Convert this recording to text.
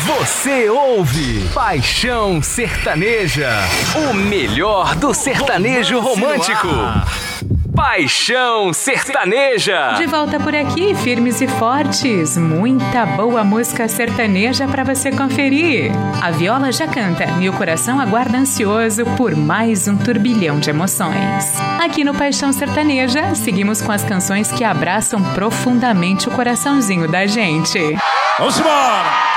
Você ouve Paixão Sertaneja, o melhor do sertanejo romântico. Paixão Sertaneja. De volta por aqui, firmes e fortes. Muita boa música sertaneja pra você conferir. A viola já canta e o coração aguarda ansioso por mais um turbilhão de emoções. Aqui no Paixão Sertaneja, seguimos com as canções que abraçam profundamente o coraçãozinho da gente. Vamos embora!